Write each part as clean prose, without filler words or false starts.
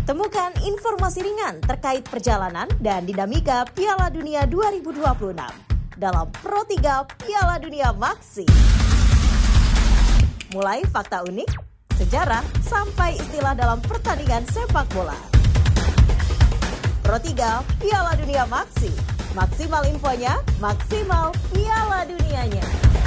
Temukan informasi ringan terkait perjalanan dan dinamika Piala Dunia 2026 dalam Pro 3 Piala Dunia Maxi. Mulai fakta unik, sejarah, sampai istilah dalam pertandingan sepak bola. Pro 3 Piala Dunia Maxi. Maksimal infonya, maksimal Piala Dunianya.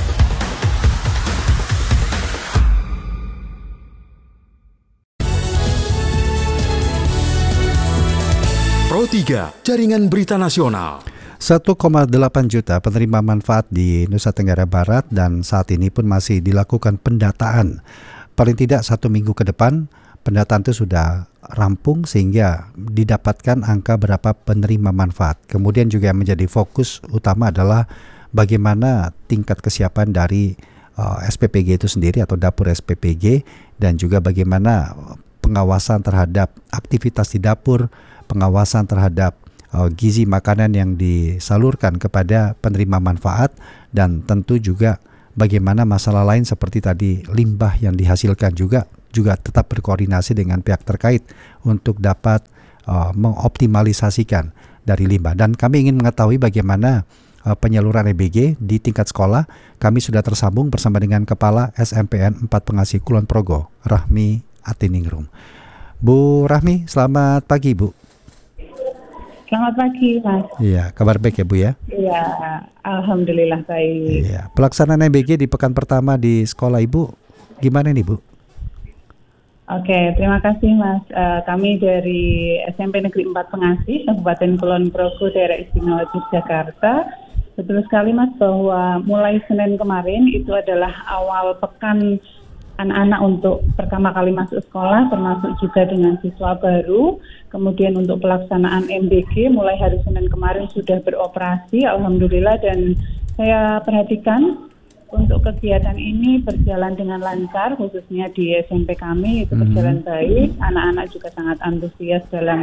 Pro 3, Jaringan Berita Nasional. 1,8 juta penerima manfaat di Nusa Tenggara Barat dan saat ini pun masih dilakukan pendataan. Paling tidak 1 minggu ke depan, pendataan itu sudah rampung sehingga didapatkan angka berapa penerima manfaat. Kemudian juga yang menjadi fokus utama adalah bagaimana tingkat kesiapan dari SPPG itu sendiri atau dapur SPPG, dan juga bagaimana pengawasan terhadap aktivitas di dapur, pengawasan terhadap gizi makanan yang disalurkan kepada penerima manfaat, dan tentu juga bagaimana masalah lain seperti tadi limbah yang dihasilkan juga tetap berkoordinasi dengan pihak terkait untuk dapat mengoptimalisasikan dari limbah. Dan kami ingin mengetahui bagaimana penyaluran EBG di tingkat sekolah. Kami sudah tersambung bersama dengan Kepala SMPN 4 Pengasih Kulon Progo, Rahmi Atiningrum. Bu Rahmi, selamat pagi Bu. Selamat pagi, Mas. Iya, kabar baik ya Bu ya? Iya, alhamdulillah baik. Iya, pelaksanaan EBG di pekan pertama di sekolah Ibu gimana nih Bu? Oke, terima kasih Mas. Kami dari SMP Negeri 4 Pengasih, Kabupaten Kulon Progo, Daerah Istimewa Yogyakarta. Betul sekali Mas bahwa mulai Senin kemarin itu adalah awal pekan anak-anak untuk pertama kali masuk sekolah, termasuk juga dengan siswa baru. Kemudian untuk pelaksanaan MBG mulai hari Senin kemarin sudah beroperasi, alhamdulillah, dan saya perhatikan untuk kegiatan ini berjalan dengan lancar, khususnya di SMP kami itu berjalan baik. Anak-anak juga sangat antusias dalam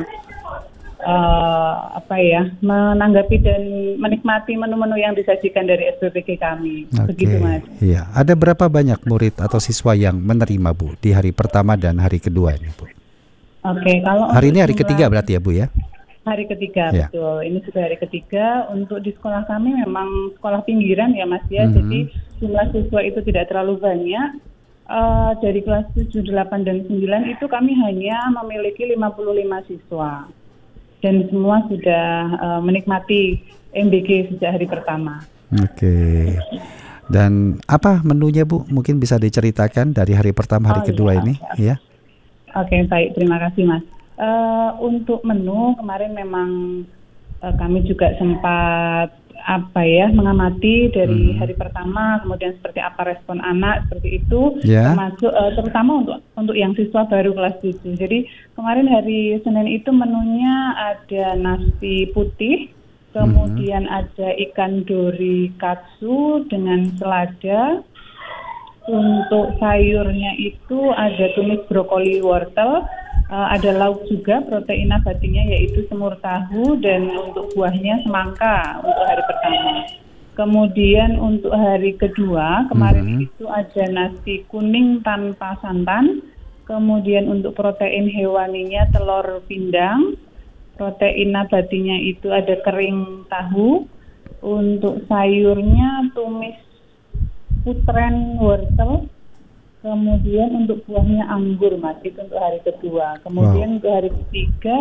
menanggapi dan menikmati menu-menu yang disajikan dari SPPG kami. Begitu Mas. Iya, ada berapa banyak murid atau siswa yang menerima Bu di hari pertama dan hari kedua ini Bu? Oke, kalau hari ini hari ketiga berarti ya Bu ya? Hari ketiga, ya. Betul. Ini sudah hari ketiga. Untuk di sekolah kami memang sekolah pinggiran ya Mas ya. Jadi jumlah siswa itu tidak terlalu banyak. Dari kelas 7, 8, dan 9 itu kami hanya memiliki 55 siswa. Dan semua sudah menikmati MBG sejak hari pertama. Oke. Dan apa menunya Bu? Mungkin bisa diceritakan dari hari pertama, hari kedua ini, ya? Oke, baik. Terima kasih, Mas. Untuk menu kemarin memang kami juga sempat mengamati dari hari pertama, kemudian seperti apa respon anak seperti itu, termasuk terutama untuk yang siswa baru kelas 7. Jadi kemarin hari Senin itu menunya ada nasi putih, kemudian ada ikan dori katsu dengan selada. Untuk sayurnya itu ada tumis brokoli wortel. Ada lauk juga, protein nabatinya yaitu semur tahu, dan untuk buahnya semangka untuk hari pertama. Kemudian untuk hari kedua, kemarin itu ada nasi kuning tanpa santan. Kemudian untuk protein hewaninya telur pindang. Protein nabatinya itu ada kering tahu. Untuk sayurnya tumis putren wortel. Kemudian untuk buahnya anggur Mas, itu untuk hari kedua. Kemudian untuk hari ketiga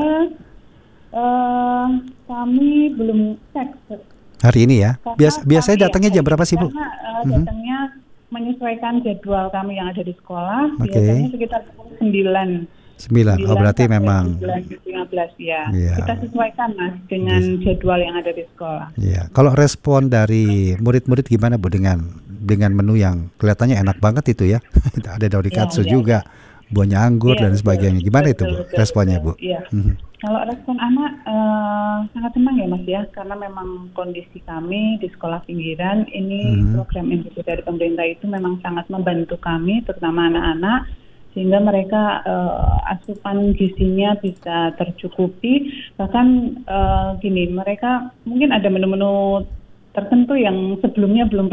kami belum cek. Hari ini ya? Biasanya datangnya jam berapa sih Bu? Karena datangnya menyesuaikan jadwal kami yang ada di sekolah. Biasanya sekitar 9. Berarti memang 9-15 ya. Kita sesuaikan Mas dengan jadwal yang ada di sekolah. Iya. Kalau respon dari murid-murid gimana Bu dengan menu yang kelihatannya enak banget itu ya? Ada dori katsu juga, buahnya anggur dan sebagainya. Gimana itu Bu responnya Bu? Iya. Kalau respon anak sangat senang ya Mas ya, karena memang kondisi kami di sekolah pinggiran ini program MBG dari pemerintah itu memang sangat membantu kami, terutama anak-anak, sehingga mereka asupan gizinya bisa tercukupi. Bahkan mereka mungkin ada menu-menu tertentu yang sebelumnya belum pernah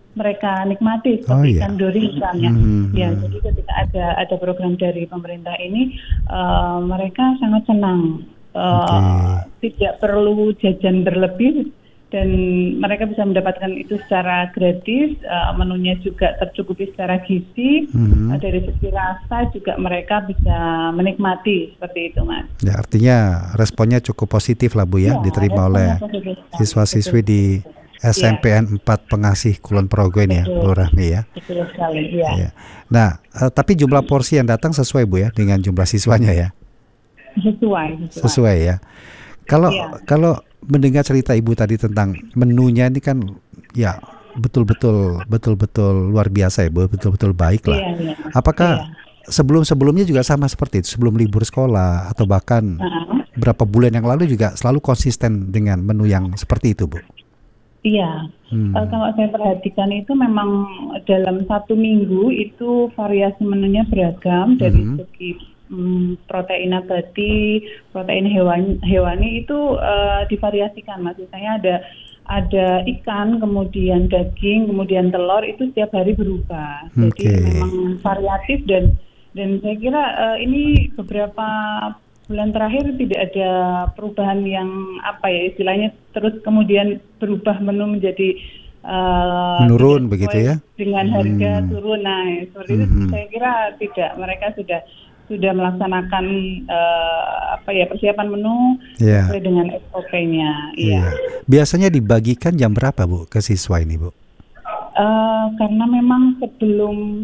mereka nikmati seperti ikan dori misalnya. Ya, jadi ketika ada program dari pemerintah ini, mereka sangat senang. Tidak perlu jajan berlebih dan mereka bisa mendapatkan itu secara gratis. Menunya juga tercukupi secara gizi. Dari segi rasa juga mereka bisa menikmati seperti itu, Mas. Ya, artinya responnya cukup positif lah Bu ya, diterima oleh siswa-siswi di SMPN 4 Pengasih Kulon Progo ini ya, Bu Rahmi ya. Betul sekali, ya. Ya. Nah, tapi jumlah porsi yang datang sesuai Bu ya dengan jumlah siswanya ya? Sesuai ya. Kalau mendengar cerita Ibu tadi tentang menunya ini kan ya betul-betul luar biasa ya Bu, betul-betul baik lah. Apakah sebelum-sebelumnya juga sama seperti itu, sebelum libur sekolah atau bahkan berapa bulan yang lalu juga selalu konsisten dengan menu yang seperti itu Bu? Iya, kalau saya perhatikan itu memang dalam 1 minggu itu variasi menunya beragam dari segi protein nabati, protein hewani itu divariasikan, maksudnya ada ikan, kemudian daging, kemudian telur itu setiap hari berubah. Jadi memang variatif dan saya kira ini beberapa bulan terakhir tidak ada perubahan yang istilahnya terus kemudian berubah menu menjadi menurun begitu ya, dengan harga turun. Nah, seperti itu saya kira tidak, mereka sudah melaksanakan persiapan menu sesuai dengan SOP-nya. Iya. Biasanya dibagikan jam berapa Bu ke siswa ini Bu? Karena memang sebelum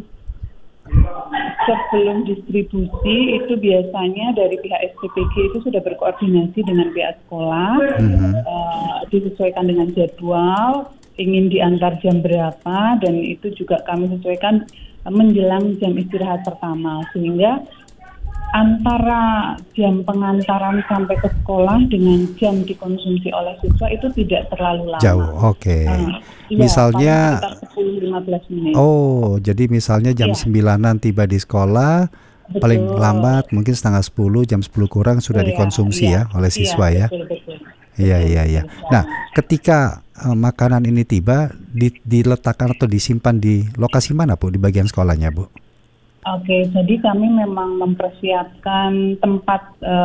distribusi itu biasanya dari pihak SPPG itu sudah berkoordinasi dengan pihak sekolah, disesuaikan dengan jadwal, ingin diantar jam berapa, dan itu juga kami sesuaikan menjelang jam istirahat pertama, sehingga antara jam pengantaran sampai ke sekolah dengan jam dikonsumsi oleh siswa itu tidak terlalu lama. Jauh, misalnya 10-15 menit. Oh, jadi misalnya jam 9-an tiba di sekolah, paling lambat mungkin setengah 10, jam 10 kurang sudah dikonsumsi ya oleh siswa ya. Iya. Nah, ketika makanan ini tiba, diletakkan atau disimpan di lokasi mana Bu, di bagian sekolahnya Bu? Oke, jadi kami memang mempersiapkan tempat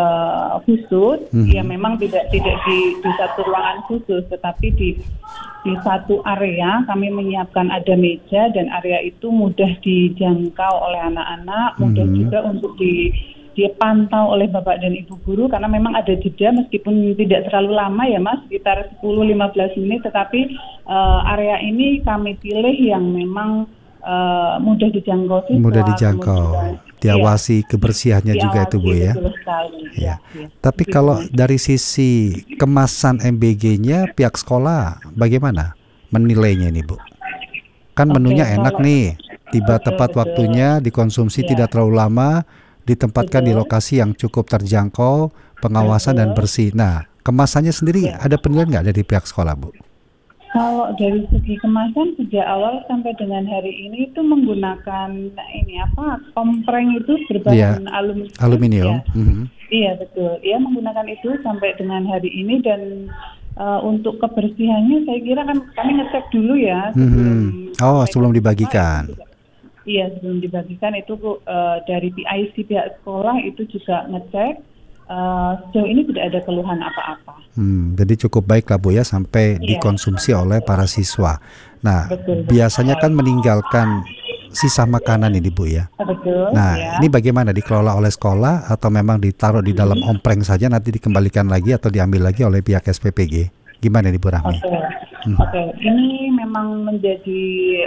khusus, ya memang tidak di satu ruangan khusus, tetapi di satu area kami menyiapkan ada meja, dan area itu mudah dijangkau oleh anak-anak, mudah juga untuk dipantau oleh bapak dan ibu guru, karena memang ada jeda meskipun tidak terlalu lama ya Mas, sekitar 10-15 menit, tetapi area ini kami pilih yang memang mudah dijangkau siswa, diawasi kebersihannya juga itu Bu ya. Ya. Tapi kalau dari sisi kemasan MBG-nya pihak sekolah bagaimana menilainya ini Bu? Kan menunya enak nih, tiba tepat waktunya, dikonsumsi tidak terlalu lama, ditempatkan di lokasi yang cukup terjangkau, pengawasan dan bersih. Nah, kemasannya sendiri ada penilaian nggak dari pihak sekolah Bu? Kalau dari segi kemasan sejak awal sampai dengan hari ini itu menggunakan kompreng itu berbahan aluminium. Ya. Iya betul. Iya, menggunakan itu sampai dengan hari ini, dan untuk kebersihannya saya kira kan kami ngecek dulu ya sebelum dibagikan. Iya, sebelum dibagikan itu dari PIC pihak sekolah itu juga ngecek. Sejauh ini tidak ada keluhan apa-apa. Jadi cukup baik lah Bu ya, sampai dikonsumsi oleh para siswa. Nah, biasanya kan meninggalkan sisa makanan ini Bu ya. Betul. Nah, ini bagaimana, dikelola oleh sekolah atau memang ditaruh di dalam ompreng saja, nanti dikembalikan lagi atau diambil lagi oleh pihak SPPG? Gimana nih Bu Rahmi? Oke. Ini memang menjadi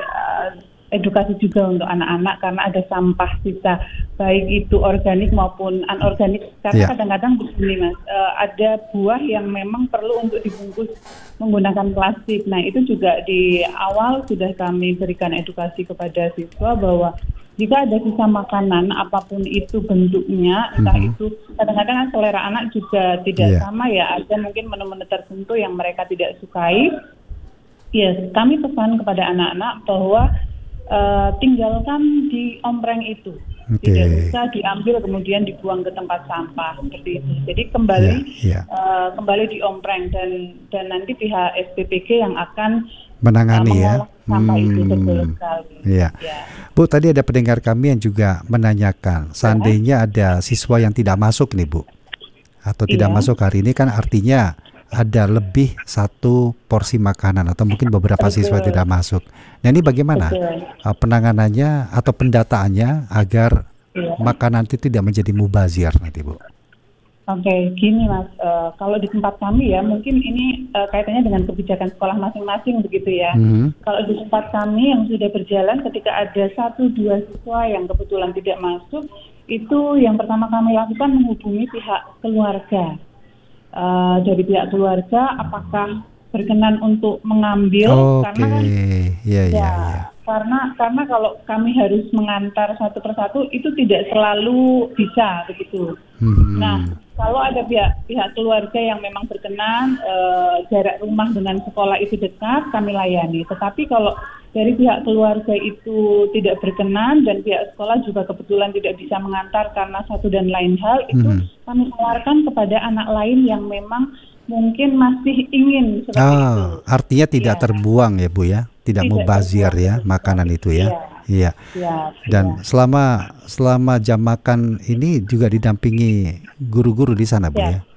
edukasi juga untuk anak-anak, karena ada sampah sisa, baik itu organik maupun anorganik. Karena kadang-kadang begini Mas, ada buah yang memang perlu untuk dibungkus menggunakan plastik. Nah, itu juga di awal sudah kami berikan edukasi kepada siswa bahwa jika ada sisa makanan apapun itu bentuknya, entah itu kadang-kadang kan selera anak juga tidak sama ya, ada mungkin menu-menu tertentu yang mereka tidak sukai. Ya, kami pesan kepada anak-anak bahwa tinggalkan di ompreng itu, tidak bisa diambil kemudian dibuang ke tempat sampah seperti itu. Jadi kembali di ompreng, dan nanti pihak SPPG yang akan menangani sampah itu betul sekali. Iya. Ya. Bu, tadi ada pendengar kami yang juga menanyakan, seandainya ada siswa yang tidak masuk nih Bu, atau tidak Iya. masuk hari ini, kan artinya ada lebih satu porsi makanan atau mungkin beberapa siswa Betul. tidak masuk. Nah ini bagaimana Betul. penanganannya atau pendataannya agar Iya. makanan itu tidak menjadi mubazir nanti Bu? Oke, gini Mas, kalau di tempat kami ya, mungkin ini kaitannya dengan kebijakan sekolah masing-masing begitu ya. Kalau di tempat kami yang sudah berjalan, ketika ada 1-2 siswa yang kebetulan tidak masuk, itu yang pertama kami lakukan menghubungi pihak keluarga. Dari pihak keluarga, apakah berkenan untuk mengambil? Oke, Karena kan iya. karena kalau kami harus mengantar satu persatu itu tidak selalu bisa begitu. Nah, kalau ada pihak keluarga yang memang berkenan, jarak rumah dengan sekolah itu dekat, kami layani. Tetapi kalau dari pihak keluarga itu tidak berkenan dan pihak sekolah juga kebetulan tidak bisa mengantar karena satu dan lain hal, itu kami tawarkan kepada anak lain yang memang mungkin masih ingin seperti itu. Artinya tidak Iya. terbuang ya Bu ya, tidak mubazir ya makanan itu ya. Iya. Ya, Dan selama jam makan ini juga didampingi guru-guru di sana Bu Ya. ya.